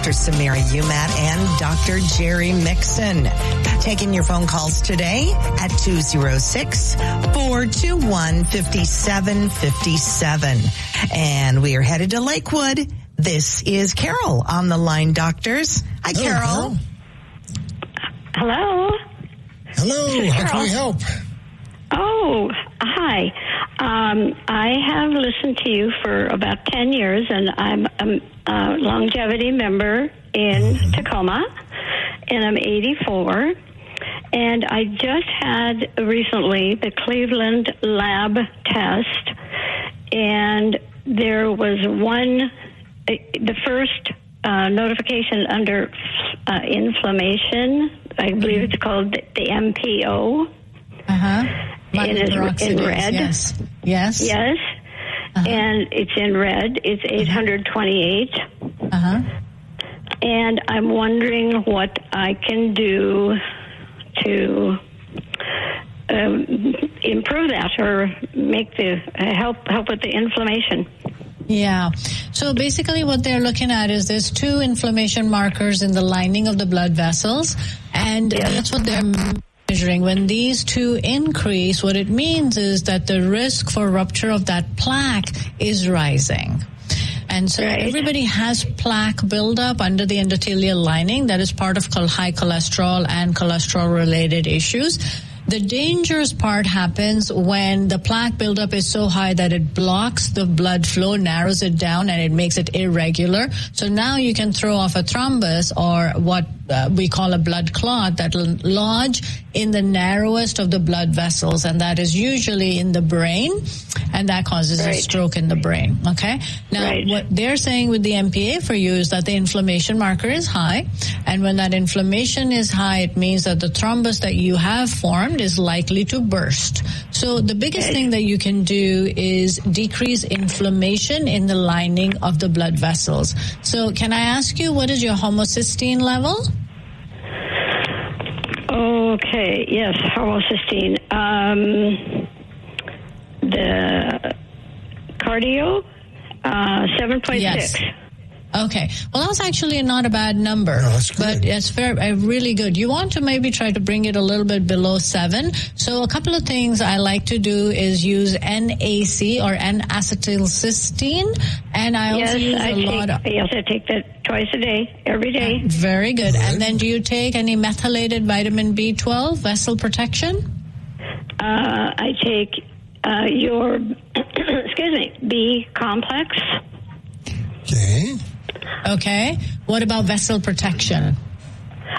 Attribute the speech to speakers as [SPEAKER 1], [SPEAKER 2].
[SPEAKER 1] Dr. Samira Umat and Dr. Jerry Mixon. Taking your phone calls today at 206-421-5757. And we are headed to Lakewood. This is Carol on the line, doctors. Hi, Carol.
[SPEAKER 2] Hello.
[SPEAKER 3] Hello. How can we help?
[SPEAKER 2] Oh, hi. I have listened to you for about 10 years, and I'm a longevity member in Tacoma, and I'm 84. And I just had recently the Cleveland lab test, and there was the first notification under inflammation. I believe it's called the MPO. And it's in red.
[SPEAKER 4] Yes.
[SPEAKER 2] And it's in red. It's 828. And I'm wondering what I can do to improve that or make the help with the inflammation.
[SPEAKER 4] Yeah. So basically what they're looking at is there's 2 inflammation markers in the lining of the blood vessels, and that's what they're measuring. When these 2 increase, what it means is that the risk for rupture of that plaque is rising. And so everybody has plaque buildup under the endothelial lining. That is part of high cholesterol and cholesterol-related issues. The dangerous part happens when the plaque buildup is so high that it blocks the blood flow, narrows it down, and it makes it irregular. So now you can throw off a thrombus, or what we call a blood clot, that will lodge in the narrowest of the blood vessels, and that is usually in the brain, and that causes a stroke in the brain. Okay? Now, what they're saying with the MPA for you is that the inflammation marker is high, and when that inflammation is high, it means that the thrombus that you have formed is likely to burst. So the biggest thing that you can do is decrease inflammation in the lining of the blood vessels. So can I ask you, what is your homocysteine level?
[SPEAKER 2] Okay, yes, homocysteine. The cardio, 7.6.
[SPEAKER 4] Yes. Okay. Well, that's actually not a bad number.
[SPEAKER 3] No, that's good.
[SPEAKER 4] But it's really good. You want to maybe try to bring it a little bit below 7. So a couple of things I like to do is use NAC, or N-acetylcysteine, and I also use a lot of...
[SPEAKER 2] Yes, I take that twice a day, every day.
[SPEAKER 4] Very good. And then do you take any methylated vitamin B12, vessel protection?
[SPEAKER 2] I take your, B complex.
[SPEAKER 3] Okay.
[SPEAKER 4] Okay. What about vessel protection?